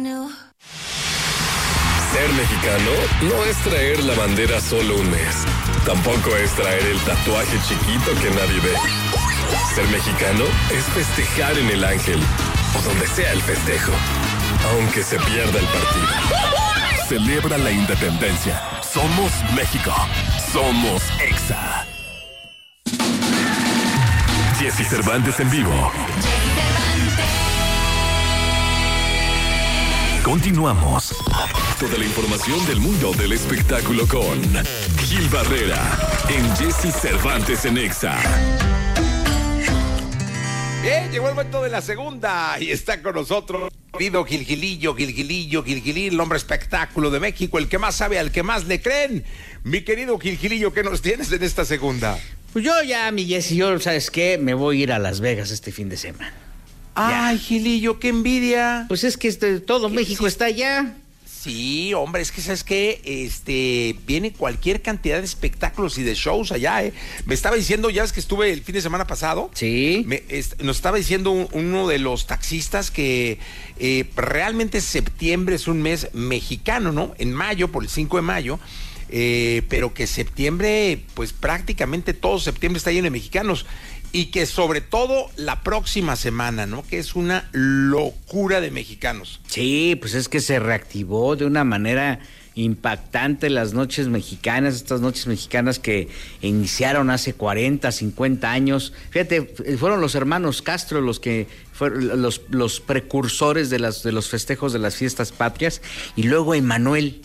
Ser mexicano no es traer la bandera solo un mes. Tampoco es traer el tatuaje chiquito que nadie ve. Ser mexicano es festejar en el Ángel o donde sea el festejo, aunque se pierda el partido. Celebra la independencia. Somos México. Somos Exa. Jesse Cervantes en vivo. Continuamos. Toda la información del mundo del espectáculo con Gil Barrera en Jesse Cervantes en Exa. Bien, llegó el momento de la segunda y está con nosotros querido Gilgilillo, el hombre espectáculo de México, el que más sabe, al que más le creen. Mi querido Gilgilillo, ¿qué nos tienes en esta segunda? Pues yo ya, mi Jessy, ¿sabes qué? Me voy a ir a Las Vegas este fin de semana. Ay, Ya. Gilillo, qué envidia. Pues es que todo México está allá. Sí, hombre, es que ¿sabes qué? Viene cualquier cantidad de espectáculos y de shows allá, ¿eh? Me estaba diciendo, ya ves que estuve el fin de semana pasado. Sí. Nos estaba diciendo uno de los taxistas que realmente septiembre es un mes mexicano, ¿no? En mayo, por el 5 de mayo, pero que septiembre, pues prácticamente todo septiembre está lleno de mexicanos. Y que sobre todo la próxima semana, ¿no? Que es una locura de mexicanos. Sí, pues es que se reactivó de una manera impactante las noches mexicanas, estas noches mexicanas que iniciaron hace 40, 50 años. Fíjate, fueron los hermanos Castro los que fueron los precursores de los festejos de las fiestas patrias, y luego Emanuel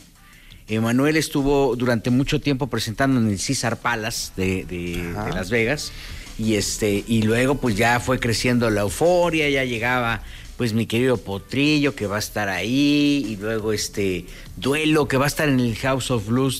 estuvo durante mucho tiempo presentando en el Caesar Palace de Las Vegas. Y luego pues ya fue creciendo la euforia, ya llegaba pues mi querido Potrillo que va a estar ahí, y luego Duelo que va a estar en el House of Blues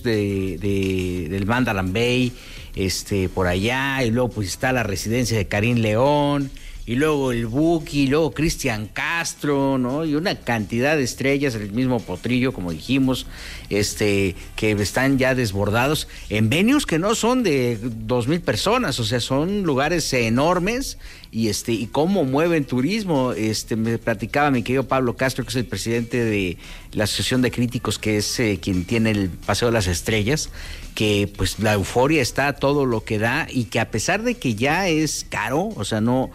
del Mandalay Bay, por allá, y luego pues está la residencia de Karim León, y luego el Buki, y luego Cristian Castro, ¿no? Y una cantidad de estrellas, el mismo Potrillo, como dijimos, que están ya desbordados en venues que no son de 2,000 personas, o sea, son lugares enormes, y cómo mueven turismo. Me platicaba mi querido Pablo Castro, que es el presidente de la Asociación de Críticos, que es quien tiene el Paseo de las Estrellas, que pues la euforia está a todo lo que da, y que a pesar de que ya es caro, o sea, no,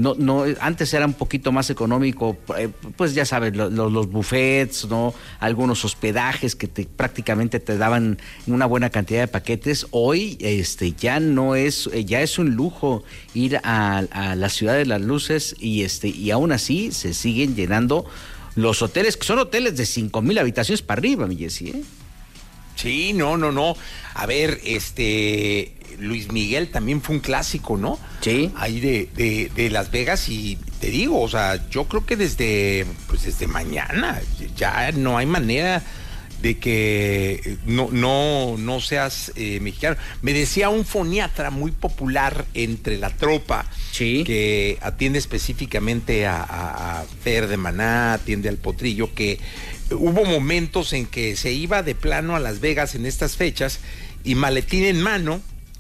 antes era un poquito más económico, pues ya sabes, los buffets, ¿no? Algunos hospedajes que prácticamente te daban una buena cantidad de paquetes. Hoy ya no es, ya es un lujo ir a la Ciudad de las Luces, y aún así se siguen llenando los hoteles, que son hoteles de 5,000 habitaciones para arriba, mi Jessy, ¿eh? Sí, no. A ver, Luis Miguel también fue un clásico, ¿no? Sí. Ahí de Las Vegas, y te digo, o sea, yo creo que desde mañana ya no hay manera de que no seas mexicano. Me decía un foniatra muy popular entre la tropa, sí, que atiende específicamente a Fer de Maná, atiende al Potrillo, que hubo momentos en que se iba de plano a Las Vegas en estas fechas, y maletín en mano,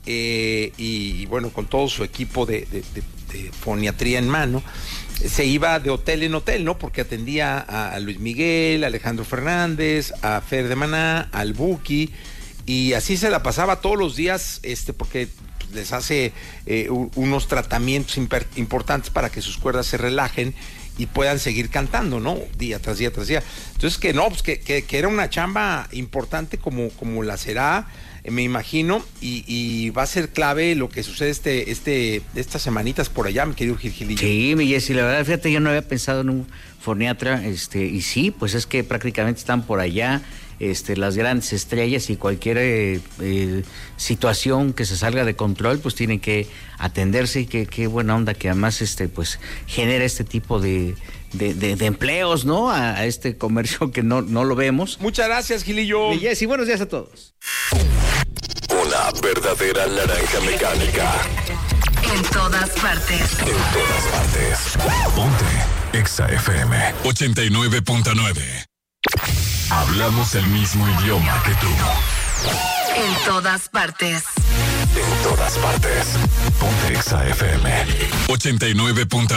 y bueno, con todo su equipo de foniatría en mano, se iba de hotel en hotel, ¿no? Porque atendía a Luis Miguel, a Alejandro Fernández, a Fer de Maná, al Buki, y así se la pasaba todos los días, porque les hace unos tratamientos importantes para que sus cuerdas se relajen y puedan seguir cantando, ¿no? Día tras día tras día. Entonces que era una chamba importante como la será, me imagino, y va a ser clave lo que sucede estas semanitas por allá, mi querido Gilgilillo. Sí, mi Jessy, la verdad, fíjate, yo no había pensado en un foniatra, y sí, pues es que prácticamente están por allá, las grandes estrellas, y cualquier situación que se salga de control, pues tienen que atenderse, y qué buena onda que además pues genera este tipo de empleos, ¿no? A este comercio que no lo vemos. Muchas gracias, Gilillo. Y Jessy, buenos días a todos. Una verdadera naranja mecánica. En todas partes. En todas partes. Ponte Exa FM 89.9. Hablamos el mismo idioma que tú. En todas partes. En todas partes. Ponte Exa FM 89.9.